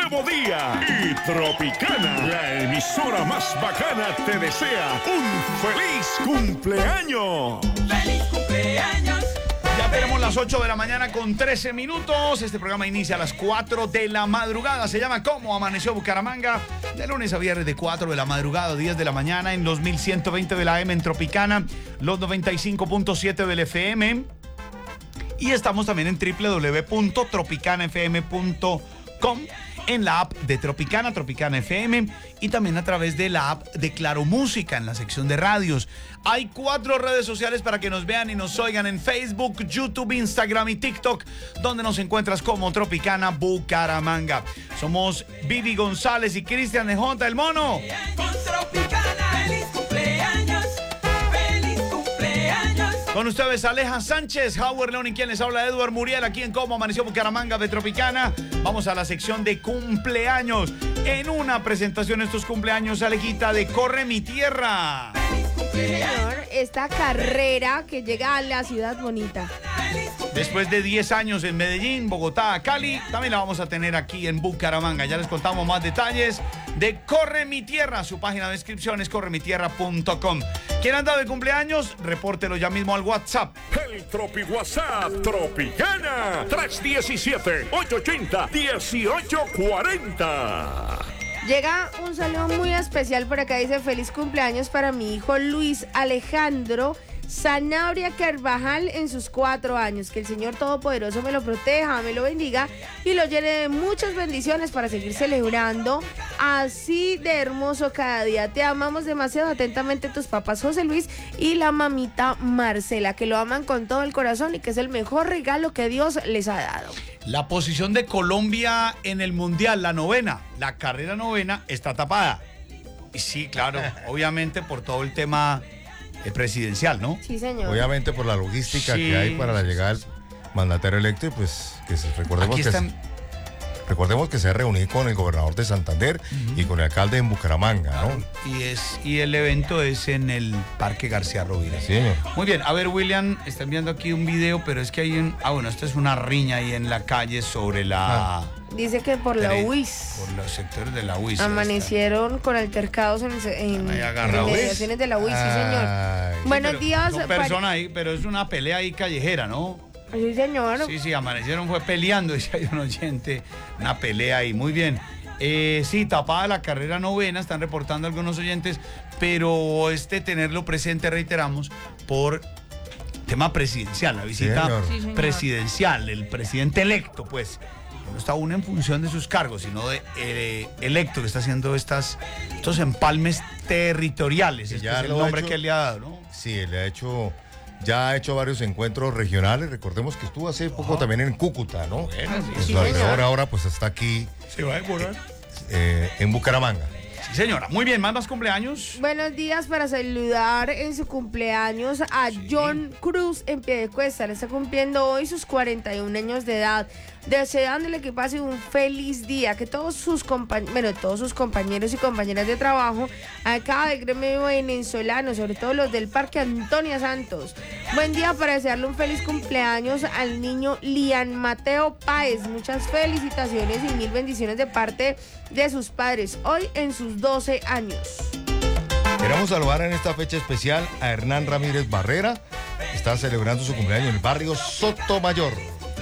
nuevo día. Y Tropicana, la emisora más bacana, te desea un feliz cumpleaños. ¡Feliz cumpleaños! Ya tenemos las 8 de la mañana con 13 minutos. Este programa inicia a las 4 de la madrugada. Se llama ¿Cómo amaneció Bucaramanga? De lunes a viernes de 4 de la madrugada a 10 de la mañana en los 1120 de la AM en Tropicana, los 95.7 del FM. Y estamos también en www.tropicanafm.com, en la app de Tropicana, Tropicana FM, y también a través de la app de Claro Música en la sección de radios. Hay 4 redes sociales para que nos vean y nos oigan en Facebook, YouTube, Instagram y TikTok, donde nos encuentras como Tropicana Bucaramanga. Somos Vivi González y Cristian de J, el mono. Con Tropicana, feliz cumpleaños, feliz cumpleaños. Con ustedes Aleja Sánchez, Howard León y quien les habla, Edward Muriel, aquí en Cómo Amaneció Bucaramanga de Tropicana. Vamos a la sección de cumpleaños. En una presentación estos cumpleaños, Alejita, de Corre Mi Tierra. Sí, señor, esta carrera que llega a la ciudad bonita. Después de 10 años en Medellín, Bogotá, Cali, también la vamos a tener aquí en Bucaramanga. Ya les contamos más detalles de Corre Mi Tierra. Su página de inscripción es corremitierra.com. ¿Quién anda de cumpleaños? Repórtelo ya mismo al WhatsApp. El Tropi WhatsApp Tropicana 317-880-1840. Llega un saludo muy especial por acá, dice feliz cumpleaños para mi hijo Luis Alejandro Sanabria Carvajal en sus 4 años. Que el Señor Todopoderoso me lo proteja, me lo bendiga y lo llene de muchas bendiciones para seguir celebrando así de hermoso cada día. Te amamos demasiado, atentamente tus papás José Luis y la mamita Marcela, que lo aman con todo el corazón y que es el mejor regalo que Dios les ha dado. La posición de Colombia en el Mundial, la 9ª, la carrera 9ª está tapada. Y sí, claro, obviamente por todo el tema presidencial, ¿no? Sí, señor. Obviamente por la logística Sí, que hay para la llegada del mandatario electo y pues recordemos Aquí que están. recordemos que se reunió con el gobernador de Santander y con el alcalde en Bucaramanga, ¿no? Y el evento es en el Parque García Rovira. Sí, señor. Muy bien, a ver, William, están viendo aquí un video, pero es que hay un... bueno, esto es una riña ahí en la calle sobre la... Dice que por la UIS. Por los sectores de la UIS. Amanecieron con altercados en Ahí agarra UIS. inmediaciones de la UIS, sí, señor. Ay. Buenos días. Son personas ahí, pero es una pelea ahí callejera, ¿no? Sí, señor. Sí, amanecieron fue peleando, dice hay un oyente, una pelea ahí, muy bien. Sí, tapada la carrera 9ª, están reportando algunos oyentes, pero tenerlo presente, reiteramos, por tema presidencial, la visita Sí, señor. presidencial, el presidente electo, pues, no está uno en función de sus cargos, sino de electo que está haciendo estos empalmes territoriales, Y este ya es el lo ha nombre hecho. que él le ha dado, ¿no? Sí, ya ha hecho varios encuentros regionales. Recordemos que estuvo hace poco también en Cúcuta, ¿no? Bueno, Pues sí, lo señor. alrededor ahora pues está aquí Se va a demorar. en Bucaramanga. Sí, señora. Muy bien, más cumpleaños. Buenos días para saludar en su cumpleaños a John Cruz en Piedecuesta. Le está cumpliendo hoy sus 41 años de edad. Deseándole que pase un feliz día, que todos sus compañeros y compañeras de trabajo acá del gremio venezolano, sobre todo los del Parque Antonia Santos. Buen día para desearle un feliz cumpleaños al niño Lian Mateo Páez. Muchas felicitaciones y 1000 bendiciones de parte de sus padres, hoy en sus 12 años. Queremos saludar en esta fecha especial a Hernán Ramírez Barrera. Está celebrando su cumpleaños en el barrio Sotomayor.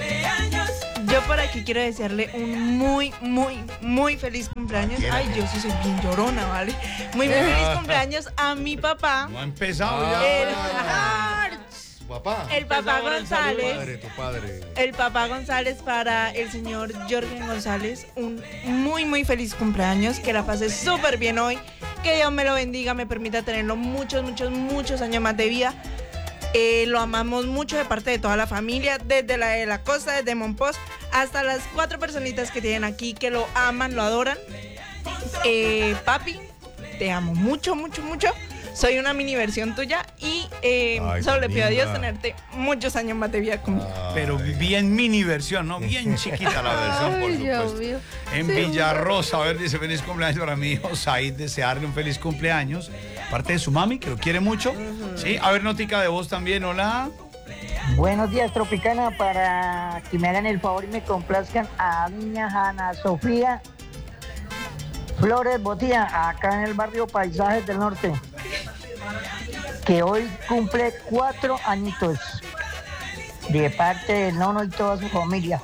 Yo por aquí quiero desearle un muy feliz cumpleaños. Ay, yo sí soy bien llorona, ¿vale? Muy feliz cumpleaños a mi papá. No ha empezado ya. El papá González. Tu padre. El papá González para el señor Jorgen González. Un muy feliz cumpleaños. Que la pase súper bien hoy. Que Dios me lo bendiga, me permita tenerlo muchos años más de vida. Lo amamos mucho de parte de toda la familia, desde la de la costa, desde Monpós, hasta las 4 personitas que tienen aquí que lo aman, lo adoran. Papi, te amo mucho. Soy una mini versión tuya y solo le pido a Dios tenerte muchos años más de vida conmigo. Pero bien mini versión, ¿no? Bien chiquita la versión, por Ay, Dios supuesto. mío. En Sí, Villarrosa, a ver, dice feliz cumpleaños para mi hijo Said, desearle un feliz cumpleaños. Parte de su mami, que lo quiere mucho. Sí, a ver, notica de voz también, hola. Buenos días, Tropicana, para que me hagan el favor y me complazcan a niña Hanna Sofía Flores Botía, acá en el barrio Paisajes del Norte, que hoy cumple 4 añitos, de parte de Nono y toda su familia.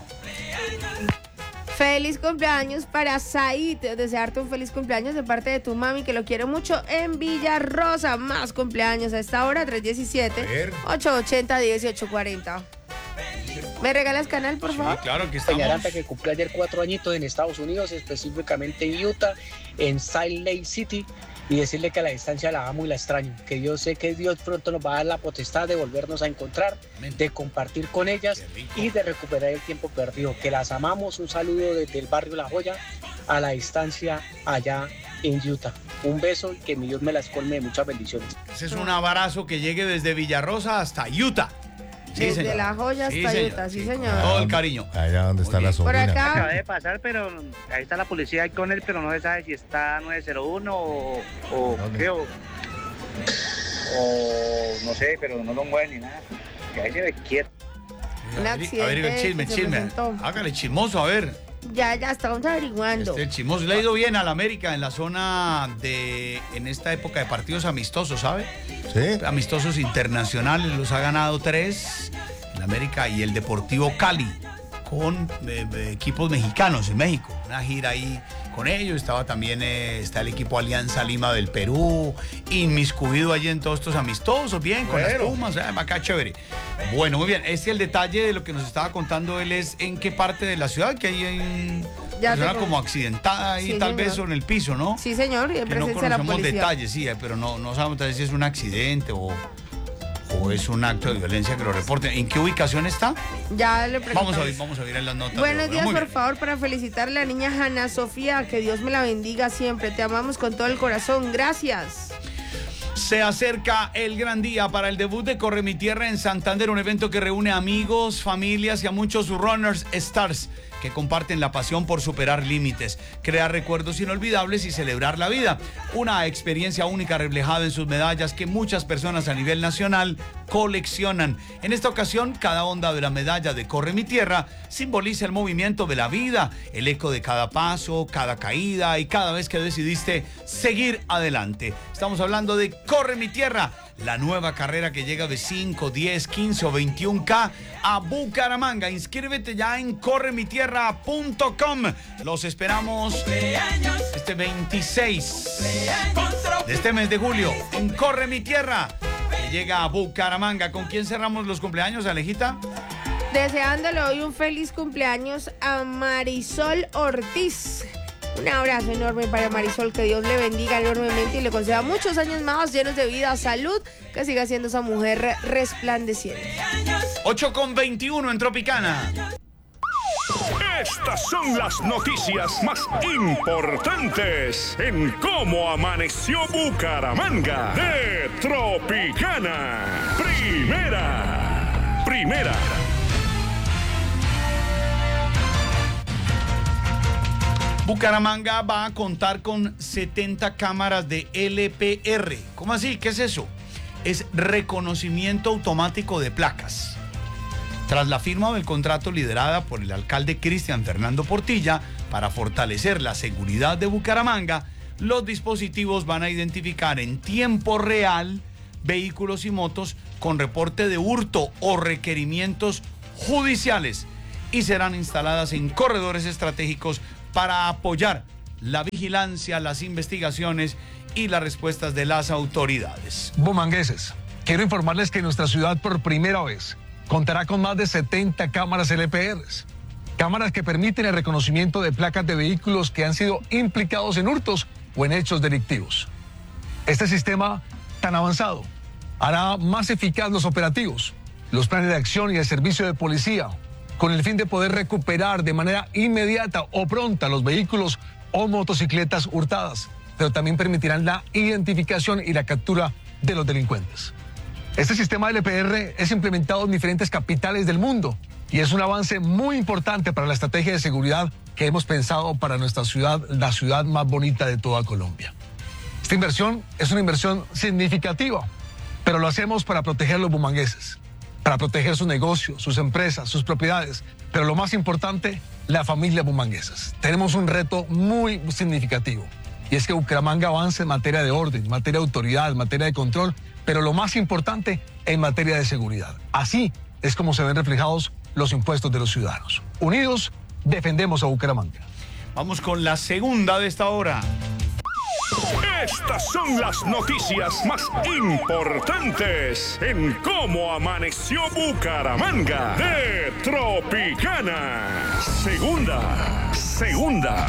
Feliz cumpleaños para Said. Desearte un feliz cumpleaños de parte de tu mami, que lo quiere mucho, en Villarrosa. Más cumpleaños a esta hora, 317-880-1840. ¿Me regalas canal, por favor? Claro que estamos. Peñaranta, que cumplió ayer 4 añitos en Estados Unidos, específicamente en Utah, en Salt Lake City, y decirle que a la distancia la amo y la extraño, que yo sé que Dios pronto nos va a dar la potestad de volvernos a encontrar, de compartir con ellas y de recuperar el tiempo perdido, que las amamos. Un saludo desde el barrio La Joya a la distancia allá en Utah. Un beso y que mi Dios me las colme de muchas bendiciones. Ese es un abrazo que llegue desde Villarrosa hasta Utah. Sí, Desde señor. La Joya hasta Utah, sí, señor. Todo el cariño. Allá donde está la Por sobrina. acá, Acaba de pasar, pero ahí está la policía con él, pero no se sabe si está 901 o qué, o no sé, pero no lo mueven ni nada. Que ahí se ve quieto. un A ver, accidente el chisme, que se chisme. presentó. Hágale chismoso, a ver. Ya estamos averiguando. El chismoso le ha ido bien al América en la zona en esta época de partidos amistosos, ¿sabe? Sí. Amistosos internacionales, los ha ganado 3, el América y el Deportivo Cali, con equipos mexicanos en México. Una gira ahí con ellos. Estaba también está el equipo Alianza Lima del Perú, inmiscuido allí en todos estos amistosos, bien, con las Pumas, acá chévere. Bueno, muy bien, el detalle de lo que nos estaba contando él es en qué parte de la ciudad, que hay una persona como accidentada ahí, Sí, tal señor. vez, o en el piso, ¿no? Sí, señor, y en Que no presencia de la conocemos policía. detalles, sí, pero no sabemos tal vez si es un accidente o es un acto de violencia que lo reporten. ¿En qué ubicación está? Ya le preguntamos. Vamos a ver en las notas. Buenos días, Muy por bien. favor, para felicitar a la niña Hanna Sofía, que Dios me la bendiga siempre. Te amamos con todo el corazón. Gracias. Se acerca el gran día para el debut de Corre Mi Tierra en Santander, un evento que reúne amigos, familias y a muchos runners stars que comparten la pasión por superar límites, crear recuerdos inolvidables y celebrar la vida. Una experiencia única reflejada en sus medallas que muchas personas a nivel nacional coleccionan. En esta ocasión, cada onda de la medalla de Corre Mi Tierra simboliza el movimiento de la vida, el eco de cada paso, cada caída y cada vez que decidiste seguir adelante. Estamos hablando de Corre Mi Tierra, la nueva carrera que llega de 5, 10, 15 o 21K a Bucaramanga. Inscríbete ya en corremitierra.com. Los esperamos este 26 de este mes de julio en Corre Mi Tierra, que llega a Bucaramanga. ¿Con quién cerramos los cumpleaños, Alejita? Deseándole hoy un feliz cumpleaños a Marisol Ortiz. Un abrazo enorme para Marisol, que Dios le bendiga enormemente y le conceda muchos años más llenos de vida, salud, que siga siendo esa mujer resplandeciente. 8:21 en Tropicana. Estas son las noticias más importantes en cómo amaneció Bucaramanga de Tropicana. Primera. Bucaramanga va a contar con 70 cámaras de LPR. ¿Cómo así? ¿Qué es eso? Es reconocimiento automático de placas. Tras la firma del contrato liderada por el alcalde Cristian Fernando Portilla para fortalecer la seguridad de Bucaramanga, los dispositivos van a identificar en tiempo real vehículos y motos con reporte de hurto o requerimientos judiciales y serán instaladas en corredores estratégicos para apoyar la vigilancia, las investigaciones y las respuestas de las autoridades. Bumangueses, quiero informarles que nuestra ciudad por primera vez contará con más de 70 cámaras LPRs. Cámaras que permiten el reconocimiento de placas de vehículos que han sido implicados en hurtos o en hechos delictivos. Este sistema tan avanzado hará más eficaz los operativos, los planes de acción y el servicio de policía, con el fin de poder recuperar de manera inmediata o pronta los vehículos o motocicletas hurtadas, pero también permitirán la identificación y la captura de los delincuentes. Este sistema LPR es implementado en diferentes capitales del mundo y es un avance muy importante para la estrategia de seguridad que hemos pensado para nuestra ciudad, la ciudad más bonita de toda Colombia. Esta inversión es una inversión significativa, pero lo hacemos para proteger a los bumangueses, para proteger su negocio, sus empresas, sus propiedades, pero lo más importante, la familia bumanguesas. Tenemos un reto muy significativo. Y es que Bucaramanga avanza en materia de orden, en materia de autoridad, en materia de control, pero lo más importante, en materia de seguridad. Así es como se ven reflejados los impuestos de los ciudadanos. Unidos, defendemos a Bucaramanga. Vamos con la segunda de esta hora. Estas son las noticias más importantes en cómo amaneció Bucaramanga de Tropicana. Segunda.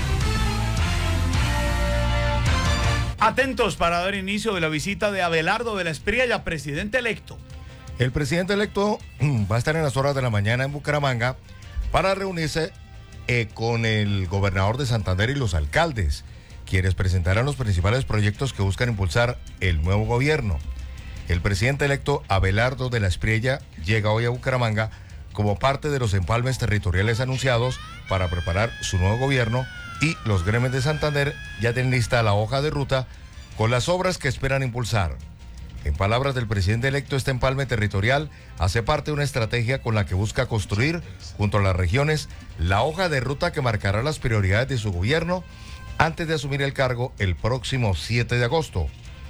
Atentos para dar inicio de la visita de Abelardo de la Espriella, presidente electo. El presidente electo va a estar en las horas de la mañana en Bucaramanga para reunirse con el gobernador de Santander y los alcaldes, quienes presentarán los principales proyectos que buscan impulsar el nuevo gobierno. El presidente electo Abelardo de la Espriella llega hoy a Bucaramanga como parte de los empalmes territoriales anunciados para preparar su nuevo gobierno, y los gremios de Santander ya tienen lista la hoja de ruta con las obras que esperan impulsar. En palabras del presidente electo, este empalme territorial hace parte de una estrategia con la que busca construir, junto a las regiones, la hoja de ruta que marcará las prioridades de su gobierno antes de asumir el cargo el próximo 7 de agosto.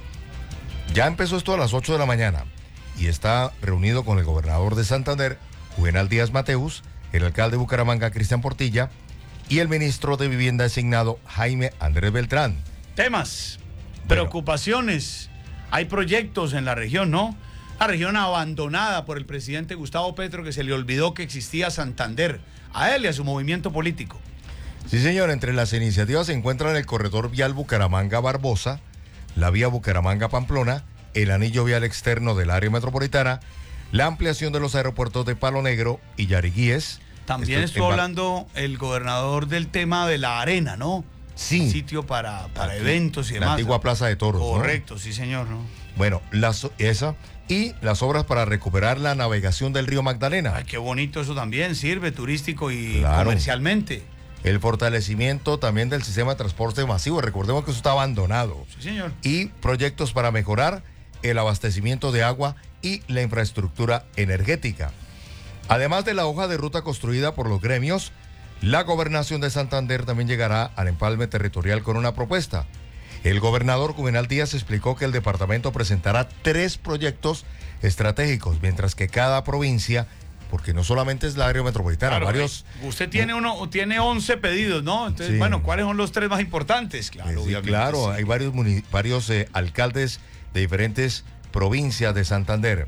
Ya empezó esto a las 8 de la mañana y está reunido con el gobernador de Santander, Juvenal Díaz Mateus, el alcalde de Bucaramanga, Cristian Portilla, y el ministro de Vivienda designado, Jaime Andrés Beltrán. Temas, preocupaciones, hay proyectos en la región, ¿no? La región abandonada por el presidente Gustavo Petro, que se le olvidó que existía Santander, a él y a su movimiento político. Sí, señor, entre las iniciativas se encuentran el corredor vial Bucaramanga-Barbosa, la vía Bucaramanga-Pamplona, el anillo vial externo del área metropolitana, la ampliación de los aeropuertos de Palo Negro y Yariguíes. También estuvo hablando el gobernador del tema de la arena, ¿no? Sí. Sitio para eventos y demás. La antigua Plaza de Toros. Correcto, ¿no? Sí, señor, ¿no? Bueno, esa y las obras para recuperar la navegación del río Magdalena. Ay, qué bonito eso también, sirve turístico y Claro. comercialmente. El fortalecimiento también del sistema de transporte masivo. Recordemos que eso está abandonado. Sí, señor. Y proyectos para mejorar el abastecimiento de agua y la infraestructura energética. Además de la hoja de ruta construida por los gremios, la gobernación de Santander también llegará al empalme territorial con una propuesta. El gobernador Juvenal Díaz explicó que el departamento presentará 3 proyectos estratégicos, mientras que cada provincia, porque no solamente es la área metropolitana, Claro, varios... Usted tiene 11 pedidos, ¿no? Entonces, Sí. bueno, ¿cuáles son los 3 más importantes? Claro, Sí, obviamente, claro, sí. hay varios alcaldes de diferentes provincias de Santander.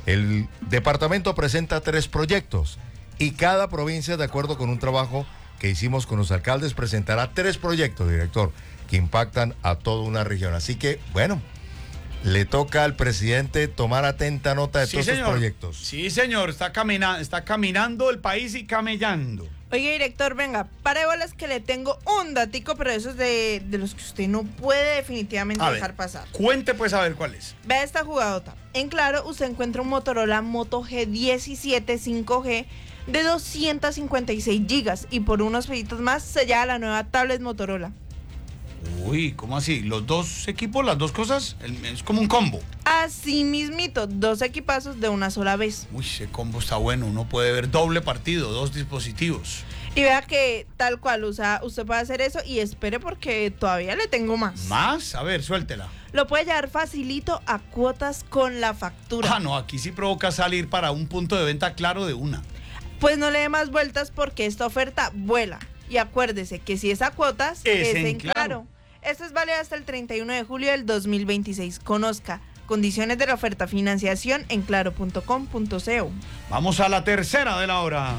El departamento presenta 3 proyectos y cada provincia, de acuerdo con un trabajo que hicimos con los alcaldes, presentará 3 proyectos, director, que impactan a toda una región. Así que, bueno, le toca al presidente tomar atenta nota de Sí, todos estos señor. proyectos. Sí, señor, está caminando el país y camellando. Oye, director, venga, para bolas que le tengo un datico, pero esos de los que usted no puede definitivamente A dejar ver, pasar. cuente pues a ver cuál es. Vea esta jugadota. En Claro, usted encuentra un Motorola Moto G17 5G de 256 gigas y por unos peditos más se lleva la nueva tablet Motorola. Uy, ¿cómo así? ¿Los dos equipos, las dos cosas? Es como un combo. Así mismito, 2 equipazos de una sola vez. Uy, ese combo está bueno. Uno puede ver doble partido, 2 dispositivos. Y vea que tal cual, usted puede hacer eso y espere porque todavía le tengo más. ¿Más? A ver, suéltela. Lo puede llevar facilito a cuotas con la factura. Ah, no, aquí sí provoca salir para un punto de venta Claro de una. Pues no le dé más vueltas porque esta oferta vuela. Y acuérdese que si es a cuotas, Es es en en Claro. Claro. Esto es válido hasta el 31 de julio del 2026. Conozca condiciones de la oferta financiación en claro.com.co. Vamos a la tercera de la hora.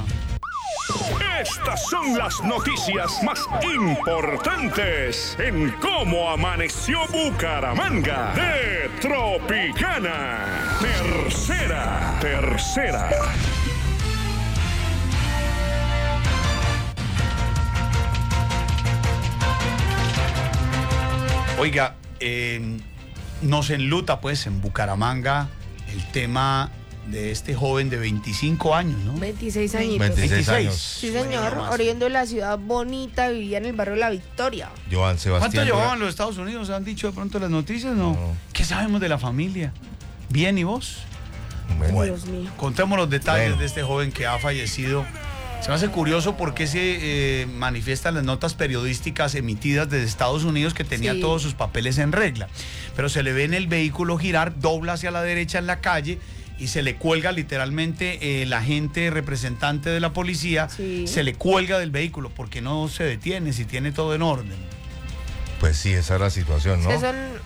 Estas son las noticias más importantes en cómo amaneció Bucaramanga de Tropicana. Tercera. Oiga, nos enluta pues en Bucaramanga el tema de este joven de 25 años, ¿no? 26 añitos. 26 años. Sí, señor, oriundo de la ciudad bonita, vivía en el barrio La Victoria. Joan Sebastián. ¿Cuánto llevaban los Estados Unidos? ¿Han dicho de pronto las noticias? No. ¿Qué sabemos de la familia? ¿Bien y vos? Bueno, Dios mío. Contemos los detalles Bueno. de este joven que ha fallecido Se me hace curioso por qué se manifiestan las notas periodísticas emitidas desde Estados Unidos que tenía Sí. todos sus papeles en regla. Pero se le ve en el vehículo girar, dobla hacia la derecha en la calle y se le cuelga literalmente el agente representante de la policía, Sí. se le cuelga del vehículo porque no se detiene si tiene todo en orden. Pues sí, esa es la situación, ¿no?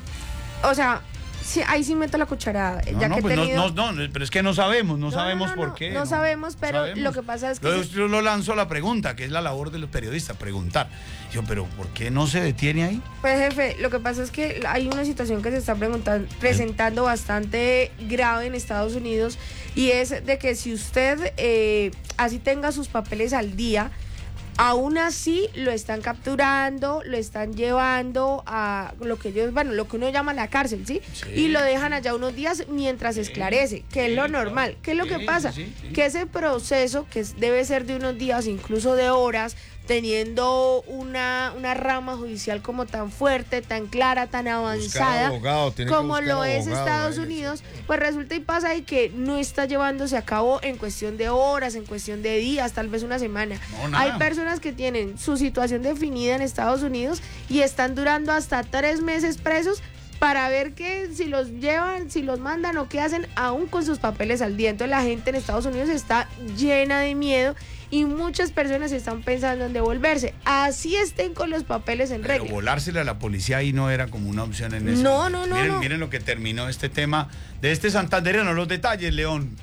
O sea, sí, ahí sí meto la cucharada. No, ya no, que he pues tenido... no, pero es que no sabemos, no No, sabemos no, por no, qué. no sabemos, pero lo que pasa es que... Yo lo lanzo la pregunta, que es la labor de los periodistas, preguntar. Yo, pero ¿por qué no se detiene ahí? Pues jefe, lo que pasa es que hay una situación que se está presentando bastante grave en Estados Unidos y es de que si usted así tenga sus papeles al día, aún así lo están capturando, lo están llevando a lo que ellos, bueno, lo que uno llama la cárcel, ¿sí? Sí. Y lo dejan allá unos días mientras se esclarece, que es lo normal. ¿Qué es lo que pasa? Sí. Que ese proceso, debe ser de unos días, incluso de horas, teniendo una rama judicial como tan fuerte, tan clara, tan avanzada, abogado, tiene que como buscar lo es abogado, Estados vaya, Unidos, pues resulta y pasa ahí que no está llevándose a cabo en cuestión de horas, en cuestión de días, tal vez una semana. No, nada. Hay personas que tienen su situación definida en Estados Unidos y están durando hasta 3 meses presos para ver que si los llevan, si los mandan o qué hacen, aún con sus papeles al día. Entonces la gente en Estados Unidos está llena de miedo y muchas personas están pensando en devolverse. Así estén con los papeles en Pero regla. volársele a la policía ahí no era como una opción en eso. No. Miren lo que terminó este tema de este santandereano. Los detalles, León.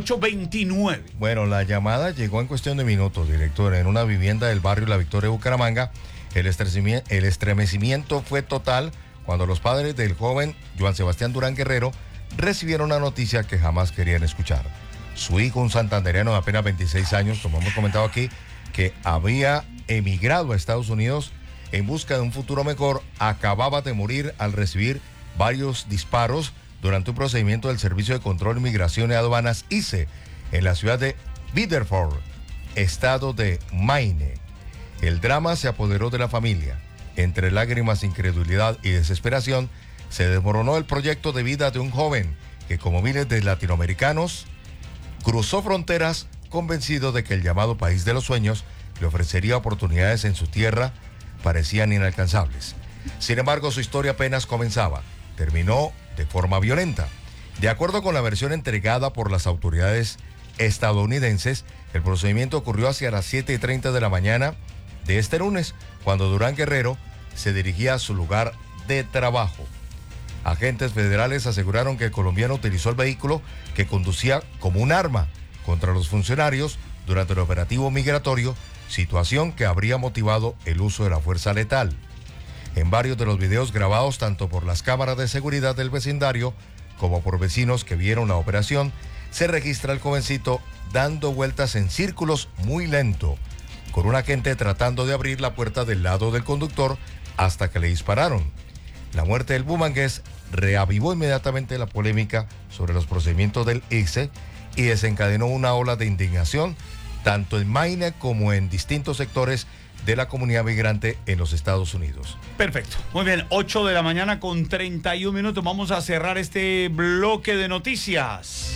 8:29. Bueno, la llamada llegó en cuestión de minutos, director, en una vivienda del barrio La Victoria de Bucaramanga. El estremecimiento fue total cuando los padres del joven Joan Sebastián Durán Guerrero recibieron una noticia que jamás querían escuchar. Su hijo, un santandereano de apenas 26 años, como hemos comentado aquí, que había emigrado a Estados Unidos en busca de un futuro mejor, acababa de morir al recibir varios disparos durante un procedimiento del Servicio de Control, Inmigración y Aduanas, ICE, en la ciudad de Biddeford, estado de Maine. El drama se apoderó de la familia. Entre lágrimas, incredulidad y desesperación, se desmoronó el proyecto de vida de un joven que, como miles de latinoamericanos, cruzó fronteras convencido de que el llamado país de los sueños le ofrecería oportunidades en su tierra parecían inalcanzables. Sin embargo, su historia apenas comenzaba. Terminó de forma violenta. De acuerdo con la versión entregada por las autoridades estadounidenses, el procedimiento ocurrió hacia las 7:30 de la mañana de este lunes, cuando Durán Guerrero se dirigía a su lugar de trabajo. Agentes federales aseguraron que el colombiano utilizó el vehículo que conducía como un arma contra los funcionarios durante el operativo migratorio, situación que habría motivado el uso de la fuerza letal. En varios de los videos grabados tanto por las cámaras de seguridad del vecindario como por vecinos que vieron la operación, se registra al jovencito dando vueltas en círculos muy lento, con un agente tratando de abrir la puerta del lado del conductor hasta que le dispararon. La muerte del bumangués reavivó inmediatamente la polémica sobre los procedimientos del ICE y desencadenó una ola de indignación tanto en Maine como en distintos sectores de la comunidad migrante en los Estados Unidos. Perfecto. Muy bien, 8 de la mañana con 31 minutos. Vamos a cerrar este bloque de noticias.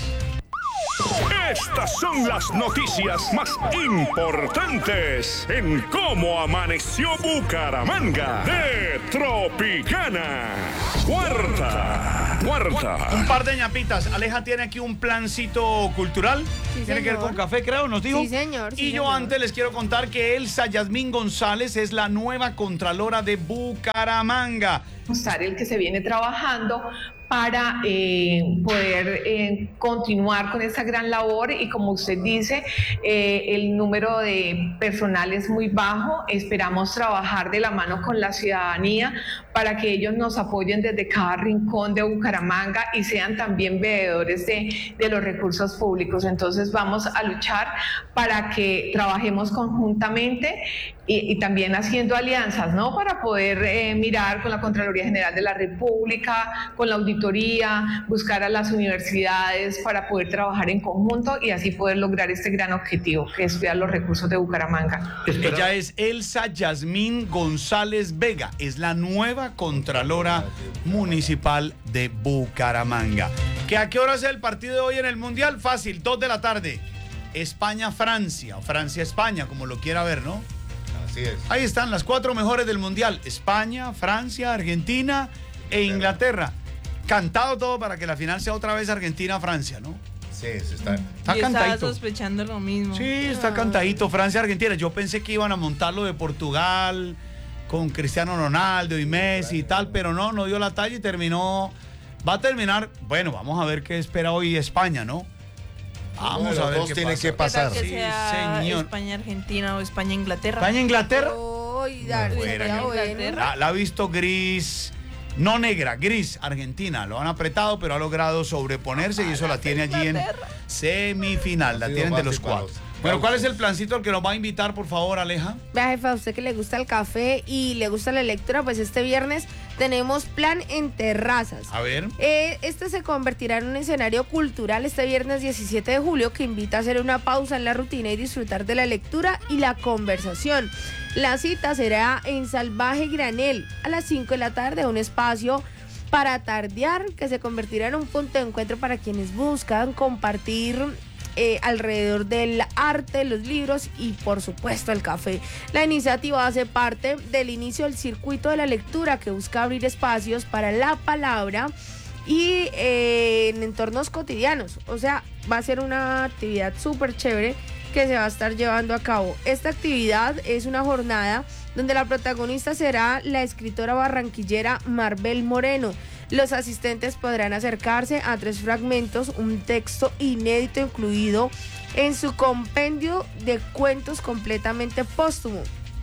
Estas son las noticias más importantes en cómo amaneció Bucaramanga de Tropicana. Cuarta. Un par de ñapitas. Aleja tiene aquí un plancito cultural. Sí, Tiene que ver señor. con café, creo, nos dijo. Sí, señor. Y yo antes les quiero contar que Elsa Yasmín González es la nueva contralora de Bucaramanga. El que se viene trabajando para poder continuar con esta gran labor y como usted dice, el número de personal es muy bajo. Esperamos trabajar de la mano con la ciudadanía para que ellos nos apoyen desde cada rincón de Bucaramanga y sean también veedores de los recursos públicos. Entonces vamos a luchar para que trabajemos conjuntamente y también haciendo alianzas, ¿no? Para poder mirar con la Contraloría General de la República, con la auditoría, buscar a las universidades para poder trabajar en conjunto y así poder lograr este gran objetivo, que es cuidar los recursos de Bucaramanga. Ella es Elsa Yasmín González Vega, es la nueva contralora municipal de Bucaramanga. ¿Que a qué hora es el partido de hoy en el Mundial? Fácil, 2 de la tarde. España-Francia, o Francia-España, como lo quiera ver, ¿no? Así es. Ahí están las 4 mejores del Mundial. España, Francia, Argentina e Inglaterra. Cantado todo para que la final sea otra vez Argentina-Francia, ¿no? Sí, se está. Yo estaba sospechando lo mismo. Sí, está cantadito. Francia-Argentina. Yo pensé que iban a montar lo de Portugal con Cristiano Ronaldo y Messi y tal, pero no dio la talla y terminó. Va a terminar. Bueno, vamos a ver qué espera hoy España, ¿no? Vamos a ver qué tiene pasa. que pasar. Que Sí, sea señor. España-Argentina o España-Inglaterra. España-Inglaterra. Uy, dale, sería bueno. La ha visto gris, no negra, gris, Argentina. Lo han apretado, pero ha logrado sobreponerse y eso la tiene allí en semifinal. La tienen de los 4. Bueno, ¿cuál es el plancito al que nos va a invitar, por favor, Aleja? Vea, jefa, a usted que le gusta el café y le gusta la lectura, pues este viernes tenemos plan en terrazas. A ver. Este se convertirá en un escenario cultural este viernes 17 de julio que invita a hacer una pausa en la rutina y disfrutar de la lectura y la conversación. La cita será en Salvaje Granel a las 5 de la tarde, un espacio para tardear que se convertirá en un punto de encuentro para quienes buscan compartir alrededor del arte, los libros y por supuesto el café. La iniciativa hace parte del inicio del circuito de la lectura que busca abrir espacios para la palabra y en entornos cotidianos. O sea, va a ser una actividad súper chévere que se va a estar llevando a cabo. Esta actividad es una jornada donde la protagonista será la escritora barranquillera Marbel Moreno. Los asistentes podrán acercarse a 3 fragmentos, un texto inédito incluido en su compendio de cuentos completamente póstumo.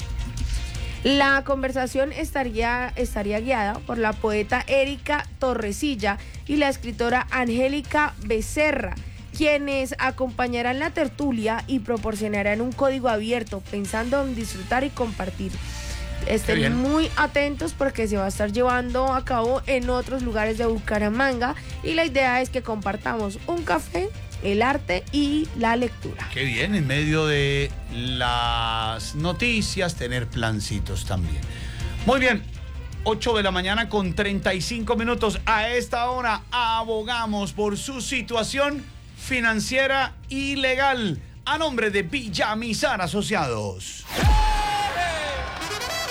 La conversación estaría guiada por la poeta Erika Torrecilla y la escritora Angélica Becerra, quienes acompañarán la tertulia y proporcionarán un código abierto pensando en disfrutar y compartir. Estén muy atentos porque se va a estar llevando a cabo en otros lugares de Bucaramanga y la idea es que compartamos un café, el arte y la lectura. Qué bien, en medio de las noticias, tener plancitos también. Muy bien, 8 de la mañana con 35 minutos. A esta hora abogamos por su situación financiera y legal a nombre de Villamizar Asociados.